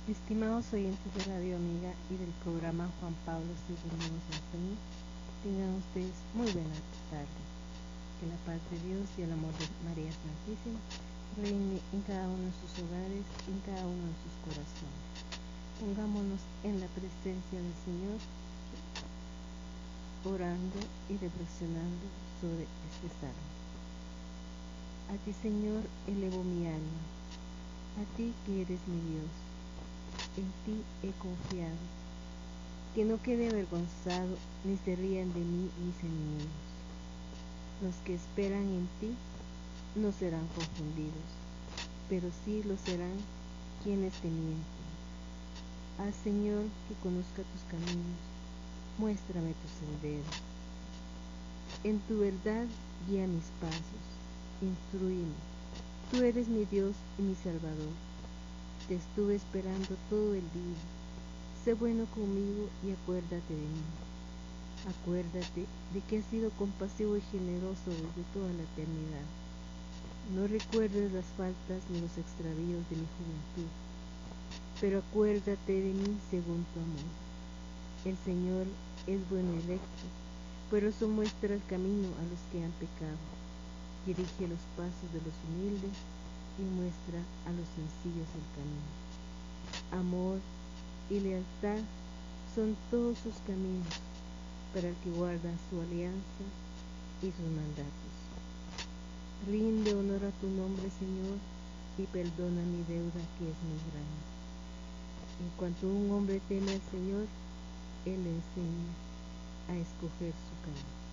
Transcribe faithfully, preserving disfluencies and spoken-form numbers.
Estimados oyentes de Radio Amiga y del programa Juan Pablo segundo nos enseña, tengan ustedes muy buena tarde. Que la paz de Dios y el amor de María Santísima reine en cada uno de sus hogares, en cada uno de sus corazones. Pongámonos en la presencia del Señor, orando y reflexionando sobre este salmo. A ti, Señor, elevo mi alma, a ti que eres mi Dios. En ti he confiado, que no quede avergonzado, ni se rían de mí mis enemigos. Los que esperan en ti no serán confundidos, pero sí lo serán quienes te mienten. Haz, Señor, que conozca tus caminos, muéstrame tus senderos. En tu verdad guía mis pasos, instrúyeme. Tú eres mi Dios y mi Salvador. Te estuve esperando todo el día. Sé bueno conmigo y acuérdate de mí. Acuérdate de que has sido compasivo y generoso desde toda la eternidad. No recuerdes las faltas ni los extravíos de mi juventud, pero acuérdate de mí según tu amor. El Señor es bueno y recto, pero eso muestra el camino a los que han pecado. Dirige los pasos de los humildes y muestra a los sencillos el camino. Amor y lealtad son todos sus caminos para el que guarda su alianza y sus mandatos. Rinde honor a tu nombre, Señor, y perdona mi deuda que es muy grande. En cuanto un hombre teme al Señor, Él le enseña a escoger su camino.